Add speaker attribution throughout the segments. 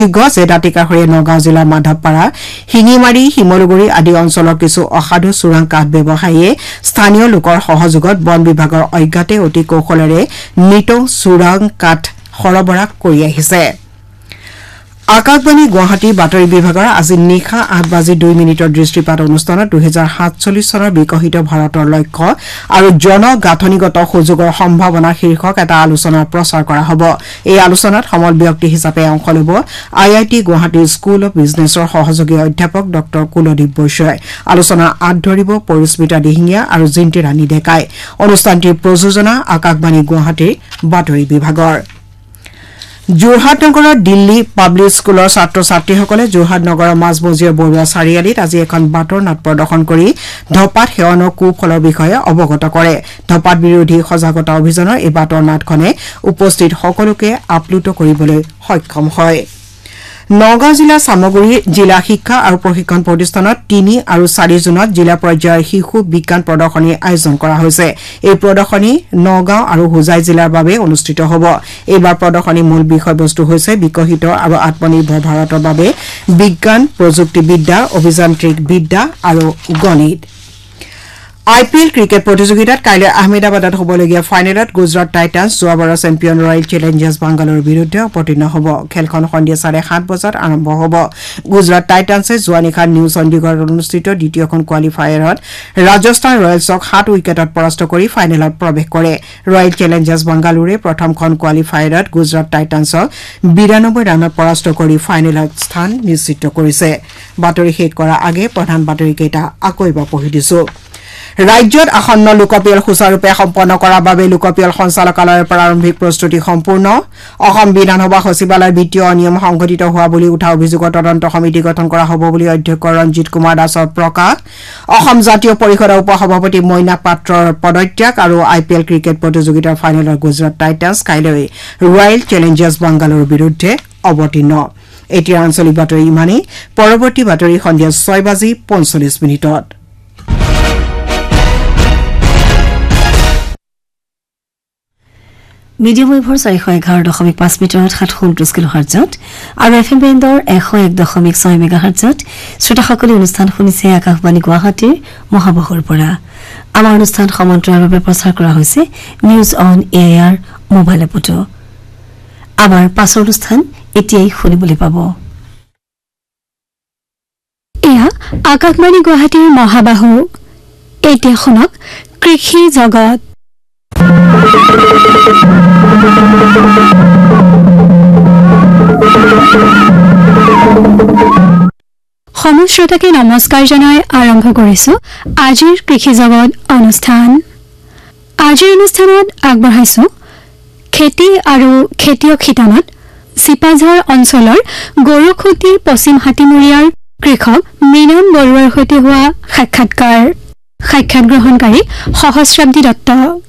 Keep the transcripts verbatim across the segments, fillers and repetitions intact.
Speaker 1: গছে দাঁতিকাষৰীয়া নগাঁও জিলাৰ মাধৱপাৰা হিঙিমাৰী শিমলুগুৰি আদি অঞ্চলৰ কিছু অসাধু চোৰাং কাঠ ব্যৱসায়ীয়ে স্থানীয় লোকৰ সহযোগত বন বিভাগৰ অজ্ঞাতে অতি কৌশলেৰে মৃত চোৰাং কাঠ সৰবৰাহ কৰি আহিছে আকাশবাণী গুৱাহাটী বাতৰি বিভাগৰ আজি নিশা আঠ বাজি দুই মিনিটৰ দৃষ্টিপাত অনুষ্ঠানত দুহেজাৰ সাতচল্লিছ চনৰ বিকশিত ভাৰতৰ লক্ষ্য আৰু জনগাঁথনিগত সুযোগৰ সম্ভাৱনা শীৰ্ষক এটা আলোচনাৰ প্ৰচাৰ কৰা হ'ব এই আলোচনাত সমল ব্যক্তি হিচাপে অংশ ল'ব আই I T Guwahati school of বিজনেছৰ সহযোগী অধ্যাপক ডক্টৰ কুলদীপ বৈশ্যই আলোচনাৰ আঁত ধৰিব পৰিস্মিতা দিহিঙীয়া আৰু জিন্তি ৰাণী ডেকাই অনুষ্ঠানটিৰ প্ৰযোজনা আকাশবাণী গুৱাহাটীৰ বাতৰি বিভাগৰ যোৰহাট নগৰৰ দিল্লী পাব্লিক স্কুলৰ ছাত্ৰ ছাত্ৰীসকলে যোৰহাট নগৰৰ মাজমজিয়া বৰুৱা চাৰিআলিত আজি এখন বাটৰ নাট প্ৰদৰ্শন কৰি ধপাত সেৱনৰ কুফলৰ বিষয়ে অৱগত কৰে ধপাত বিৰোধী সজাগতা অভিযানৰ এই বাটৰ নাটখনে উপস্থিত সকলোকে আপ্লুত কৰিবলৈ সক্ষম হয় নগাঁও জিলা সামগুৰি জিলা শিক্ষা আৰু প্ৰশিক্ষণ প্ৰতিষ্ঠানত তিনি আৰু চাৰি জুনত জিলা পৰ্যায়ৰ শিশু বিজ্ঞান প্ৰদৰ্শনীৰ আয়োজন কৰা হৈছে এই প্ৰদৰ্শনী নগাঁও আৰু হোজাই জিলাৰ বাবে অনুষ্ঠিত হ'ব এইবাৰ প্ৰদৰ্শনীৰ মূল বিষয়বস্তু হৈছে বিকশিত আৰু আত্মনিৰ্ভৰ ভাৰতৰ বাবে বিজ্ঞান প্ৰযুক্তিবিদ্যা অভিযান্ত্ৰিক বিদ্যা আৰু গণিত আই পি এল ক্ৰিকেট প্ৰতিযোগিতাত কাইলৈ আহমেদাবাদত হ'বলগীয়া ফাইনেলত গুজৰাট টাইটান্স যোৱাবাৰৰ চেম্পিয়ন ৰয়েল চেলেঞ্জাৰ্ছ বাংগালোৰৰ বিৰুদ্ধে অৱতীৰ্ণ হ'ব খেলখন সন্ধিয়া চাৰে সাত বজাত আৰম্ভ হ'ব গুজৰাট টাইটান্সে যোৱা নিশা নিউ চণ্ডীগড়ত অনুষ্ঠিত দ্বিতীয়খন কোৱালিফায়াৰত ৰাজস্থান ৰয়েলছক সাত উইকেটত পৰাস্ত কৰি ফাইনেলত প্ৰৱেশ কৰে ৰয়েল চেলেঞ্জাৰ্ছ বাংগালোৰে প্ৰথমখন কোৱালিফায়াৰত গুজৰাট টাইটান্সক বিৰানব্বৈ ৰানত পৰাস্ত কৰি ফাইনেলত স্থান নিশ্চিত কৰিছে বাতৰি শেষ কৰাৰ আগে প্ৰধান বাতৰিকেইটা আকৌ এবাৰ পঢ়ি দিছো ৰাজ্যত আসন্ন লোকপিয়ল সুচাৰুৰূপে সম্পন্ন কৰাৰ বাবে লোকপিয়ল সঞ্চালকালয়ৰ প্ৰাৰম্ভিক প্ৰস্তুতি সম্পূৰ্ণ অসম বিধানসভা সচিবালয়ৰ বিত্তীয় অনিয়ম সংঘটিত হোৱা বুলি উঠা অভিযোগত তদন্ত সমিতি গঠন কৰা হ'ব বুলি অধ্যক্ষ ৰঞ্জিত কুমাৰ দাসৰ প্ৰকাশ অসম জাতীয় পৰিষদৰ উপসভাপতি মইনা পাত্ৰৰ পদত্যাগ আৰু আই পি এল ক্ৰিকেট প্ৰতিযোগিতাৰ ফাইনেলত গুজৰাট টাইটান্স কাইলৈ ৰয়েল চেলেঞ্জাৰ্ছ বাংগালোৰৰ বিৰুদ্ধে অৱতীৰ্ণ এতিয়া আঞ্চলিক বাতৰি ইমানেই পৰৱৰ্তী বাতৰি সন্ধিয়া ছয় বাজি পঞ্চল্লিছ মিনিটত
Speaker 2: মিডিয়াম ৱেভৰ চাৰিশ এঘাৰ দশমিক পাঁচ মিটাৰত সাতশ ঊনত্ৰিশ কিলো হাৰ্জত আৰু এফ এম বেণ্ডৰ এশ এক দশমিক ছয় মেগা হাৰ্জত শ্ৰোতাসকলে অনুষ্ঠান শুনিছে আকাশবাণী গুৱাহাটীৰ মহাবহৰ পৰা আমাৰ অনুষ্ঠান সমান্তৰালভাৱে প্ৰচাৰ কৰা হৈছে news on A I R mobile এপতো আমাৰ পাছৰ অনুষ্ঠান এতিয়াই শুনিবলৈ পাব
Speaker 3: এয়া আকাশবাণী গুৱাহাটীৰ মহাবাহু এতিয়া শুনক কৃষি জগত সমূহ শ্ৰোতাকে নমস্কাৰ জনাই আৰম্ভ কৰিছো আজিৰ কৃষি জগত অনুষ্ঠান আজিৰ অনুষ্ঠানত আগবঢ়াইছো খেতি আৰু খেতিয়ক শিতানত চিপাঝাৰ অঞ্চলৰ গৰুখুটি পশ্চিম হাতীমূৰীয়াৰ কৃষক মৃণাল বৰুৱাৰ সৈতে হোৱা সাক্ষাৎকাৰ সাক্ষাৎ গ্ৰহণকাৰী সহস্ৰাব্দী দত্ত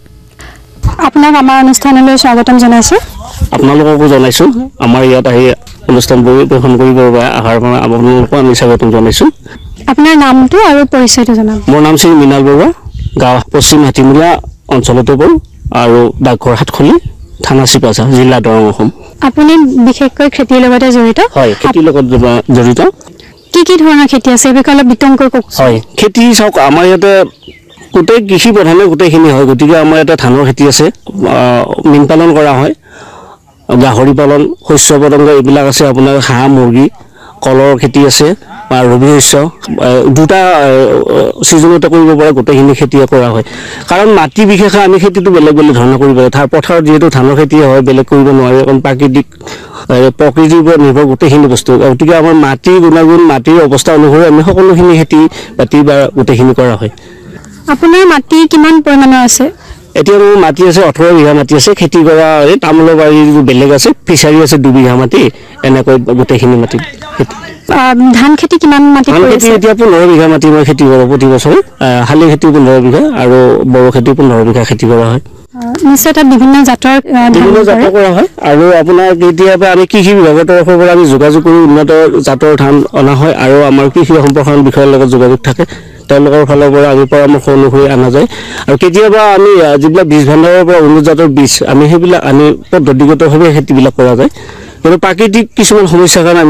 Speaker 3: আপোনাক আমাৰ অনুষ্ঠানলৈ স্বাগতম জনাইছো
Speaker 4: আপোনালোককো জনাইছো আমাৰ ইয়াত আহি অনুষ্ঠান পৰিৱেশন কৰিবৰ বাবে আহাৰ পৰা আপোনালোককো আমি স্বাগতম জনাইছো
Speaker 3: আপোনাৰ নামটো আৰু পৰিচয়টো জনাব
Speaker 4: মোৰ নাম শ্ৰী মৃণাল বৰুৱা গাঁও পশ্চিম হাতীমূৰীয়া অঞ্চলতে পৰো আৰু ডাকঘৰ হাতখলি থানা চিপাঝাৰ জিলা দৰং অসম
Speaker 3: আপুনি বিশেষকৈ খেতিৰ লগতে জড়িত
Speaker 4: হয় খেতিৰ লগত জড়িত
Speaker 3: কি কি ধৰণৰ খেতি আছে এই বিষয়ে অলপ বিতংকৈ কওক
Speaker 4: হয় খেতি চাওক আমাৰ ইয়াতে গোটেই কৃষি প্ৰধানে গোটেইখিনি হয় গতিকে আমাৰ ইয়াতে ধানৰ খেতি আছে মীন পালন কৰা হয় গাহৰি পালন শস্য পতংগ এইবিলাক আছে আপোনাৰ হাঁহ মুৰ্গী কলৰ খেতি আছে বা ৰবি শস্য দুটা ছিজনতে কৰিব পৰা গোটেইখিনি খেতি কৰা হয় কাৰণ মাটি বিশেষে আমি খেতিটো বেলেগ বেলেগ ধৰণে কৰিব লাগে তাৰ পথাৰত যিহেতু ধানৰ খেতি হয় বেলেগ কৰিব নোৱাৰে কাৰণ প্ৰাকৃতিক প্ৰকৃতিৰ ওপৰত নিৰ্ভৰ গোটেইখিনি বস্তু গতিকে আমাৰ মাটিৰ গুণাগুণ মাটিৰ অৱস্থা অনুসৰি আমি সকলোখিনি খেতি বাতি বা গোটেইখিনি কৰা হয়
Speaker 3: আপোনাৰ মাটি কিমান পৰিমাণৰ আছে
Speaker 4: এতিয়া মোৰ মাটি আছে ওঠৰ বিঘা মাটি আছে খেতি কৰা এই তামোলৰ বাৰী বেলেগ আছে ফিচাৰী আছে দুবিঘা মাটি এনেকৈ গোটেইখিনি মাটি
Speaker 3: ধান খেতি কিমান মাটি
Speaker 4: কৰিছে এতিয়া পোন্ধৰ বিঘা মাটি মই খেতি কৰোঁ প্ৰতি বছৰে শালি খেতি পোন্ধৰ বিঘা আৰু বড়ো খেতি পোন্ধৰ বিঘা খেতি কৰা হয়
Speaker 3: নিশ্চয় তাত বিভিন্ন জাতৰ
Speaker 4: বিভিন্ন জাতৰ কৰা হয় আৰু আপোনাৰ কেতিয়াবা আমি কৃষি বিভাগৰ তৰফৰ পৰা আমি যোগাযোগ কৰি উন্নত জাতৰ ধান অনা হয় আৰু আমাৰ কৃষি সম্প্ৰসাৰণ বিষয়াৰ লগত যোগাযোগ থাকে তেওঁলোকৰ ফালৰ পৰা আমি পৰামৰ্শ অনুসৰি অনা যায় আৰু কেতিয়াবা আমি যিবিলাক বীজ ভাণ্ডাৰৰ পৰা উন্নত জাতৰ বীজ আমি সেইবিলাক আনি পদ্ধতিগতভাৱে খেতিবিলাক কৰা যায় কিন্তু প্ৰাকৃতিক কিছুমান সমস্যাৰ কাৰণে